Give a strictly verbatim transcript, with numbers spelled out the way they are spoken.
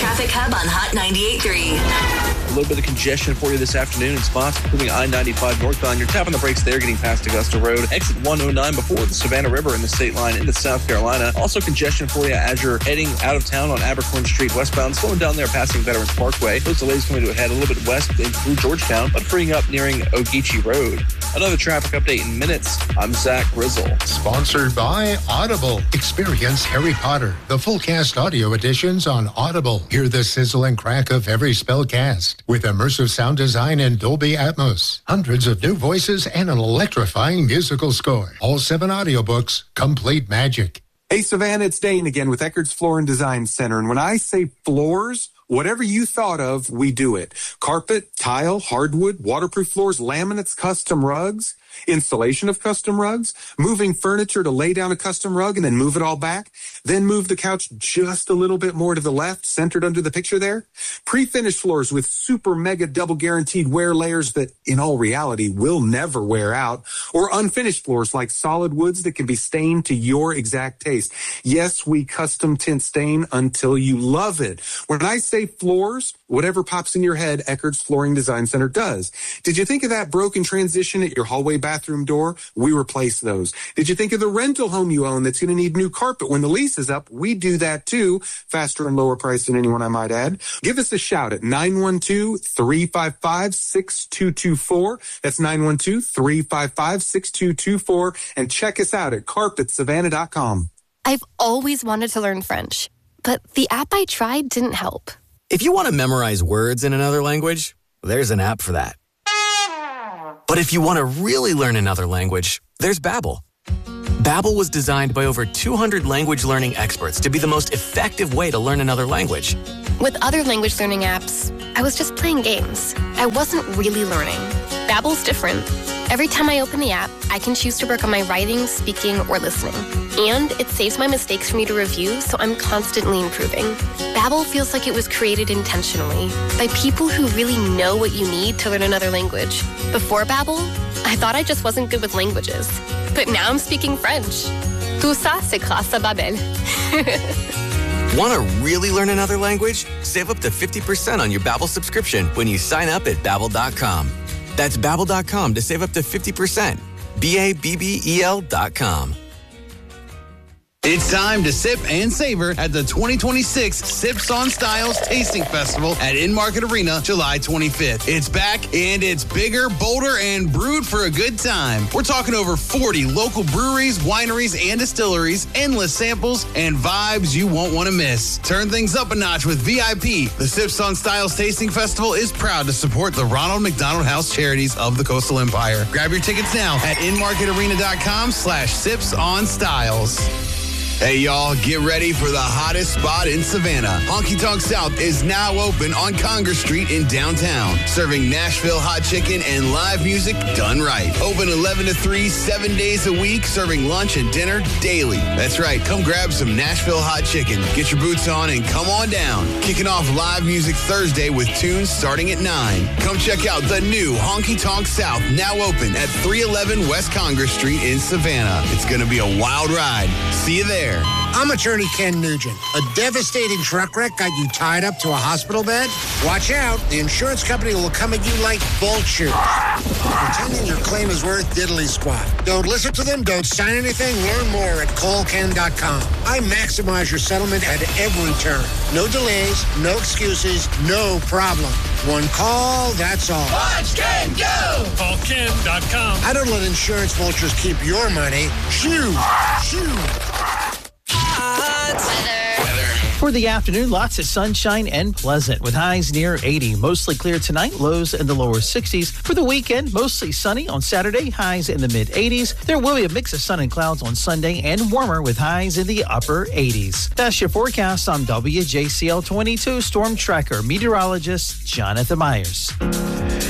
Traffic Hub on Hot ninety-eight point three. A little bit of congestion for you this afternoon in spots, including I ninety-five northbound. You're tapping the brakes there, getting past Augusta Road. Exit one oh nine before the Savannah River in the state line into South Carolina. Also congestion for you as you're heading out of town on Abercorn Street westbound. Slowing down there passing Veterans Parkway. Those delays coming to a head a little bit west through Georgetown, but freeing up nearing Ogeechee Road. Another traffic update in minutes. I'm Zach Grizzle. Sponsored by Audible. Experience Harry Potter, the full cast audio editions on Audible. Hear the sizzle and crack of every spell cast with immersive sound design and Dolby Atmos. Hundreds of new voices and an electrifying musical score. All seven audiobooks, complete magic. Hey, Savannah, it's Dane again with Eckerd's Floor and Design Center. And when I say floors, whatever you thought of, we do it. Carpet, tile, hardwood, waterproof floors, laminates, custom rugs, installation of custom rugs, moving furniture to lay down a custom rug and then move it all back, then move the couch just a little bit more to the left, centered under the picture there. Pre-finished floors with super mega double guaranteed wear layers that in all reality will never wear out, or unfinished floors like solid woods that can be stained to your exact taste. Yes, we custom tint stain until you love it. When I say floors, whatever pops in your head, Eckerd's Flooring Design Center does. Did you think of that broken transition at your hallway bathroom door? We replace those. Did you think of the rental home you own that's going to need new carpet when the lease is up? We do that too. Faster and lower price than anyone, I might add. Give us a shout at nine one two, three five five, six two two four. That's nine one two, three five five, six two two four. And check us out at carpet savannah dot com. I've always wanted to learn French, but the app I tried didn't help. If you want to memorize words in another language, there's an app for that. But if you want to really learn another language, there's Babbel. Babbel was designed by over two hundred language learning experts to be the most effective way to learn another language. With other language learning apps, I was just playing games. I wasn't really learning. Babbel's different. Every time I open the app, I can choose to work on my writing, speaking, or listening. And it saves my mistakes for me to review, so I'm constantly improving. Babbel feels like it was created intentionally by people who really know what you need to learn another language. Before Babbel, I thought I just wasn't good with languages. But now I'm speaking French. Tout ça, c'est grâce à Babbel. Want to really learn another language? Save up to fifty percent on your Babbel subscription when you sign up at babbel dot com. That's babbel dot com to save up to fifty percent. B A B B E L dot com. It's time to sip and savor at the twenty twenty-six Sips on Styles Tasting Festival at In-Market Arena, July twenty-fifth. It's back, and it's bigger, bolder, and brewed for a good time. We're talking over forty local breweries, wineries, and distilleries, endless samples, and vibes you won't want to miss. Turn things up a notch with V I P. The Sips on Styles Tasting Festival is proud to support the Ronald McDonald House Charities of the Coastal Empire. Grab your tickets now at inmarketarena.com slash sips on styles. Hey, y'all, get ready for the hottest spot in Savannah. Honky Tonk South is now open on Congress Street in downtown, serving Nashville hot chicken and live music done right. Open eleven to three, seven days a week, serving lunch and dinner daily. That's right, come grab some Nashville hot chicken, get your boots on, and come on down. Kicking off live music Thursday with tunes starting at nine. Come check out the new Honky Tonk South, now open at three eleven West Congress Street in Savannah. It's going to be a wild ride. See you there. I'm attorney Ken Nugent. A devastating truck wreck got you tied up to a hospital bed? Watch out. The insurance company will come at you like vultures, pretending your claim is worth diddly squat. Don't listen to them. Don't sign anything. Learn more at call ken dot com. I maximize your settlement at every turn. No delays, no excuses, no problem. One call, that's all. Watch Ken go! call ken dot com. I don't let insurance vultures keep your money. Shoo! Shoo! For the afternoon, lots of sunshine and pleasant with highs near eighty. Mostly clear tonight, lows in the lower sixties. For the weekend, mostly sunny on Saturday, highs in the mid eighties. There will be a mix of sun and clouds on Sunday and warmer with highs in the upper eighties. That's your forecast on W J C L twenty-two Storm Tracker meteorologist Jonathan Myers.